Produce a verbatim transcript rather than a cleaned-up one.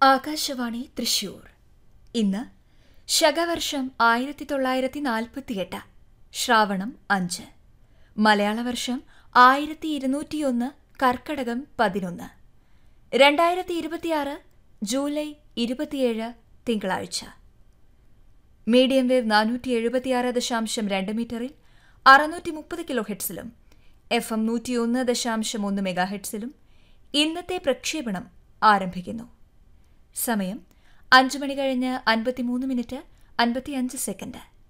ആകാശവാണി തൃശൂർ. ഇന്ന് ശകവർഷം ആയിരത്തി തൊള്ളായിരത്തി നാൽപ്പത്തിയെട്ട് ശ്രാവണം അഞ്ച്, മലയാളവർഷം ആയിരത്തി ഇരുന്നൂറ്റിയൊന്ന് കർക്കടകം പതിനൊന്ന്, രണ്ടായിരത്തി ഇരുപത്തിയാറ് ജൂലൈ ഇരുപത്തിയേഴ് തിങ്കളാഴ്ച. മീഡിയം വേവ് നാനൂറ്റി എഴുപത്തിയാറ് ദശാംശം രണ്ട് മീറ്ററിൽ അറുന്നൂറ്റി മുപ്പത് കിലോ ഹെഡ്സിലും എഫ് എം നൂറ്റിയൊന്ന് ദശാംശം ഒന്ന് മെഗാഹെഡ്സിലും ഇന്നത്തെ പ്രക്ഷേപണം ആരംഭിക്കുന്നു. സമയം അഞ്ചു മണി കഴിഞ്ഞ് അൻപത്തിമൂന്ന് മിനിറ്റ് അൻപത്തിയഞ്ച് സെക്കൻഡ്.